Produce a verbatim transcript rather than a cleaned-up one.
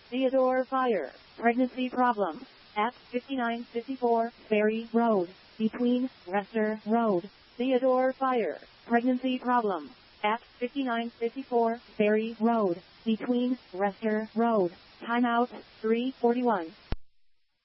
Theodore Fire, pregnancy problem, at fifty-nine fifty-four Ferry Road, between Rester Road. Theodore Fire, pregnancy problem, at fifty-nine fifty-four Ferry Road, between Rester Road. Timeout, three forty-one.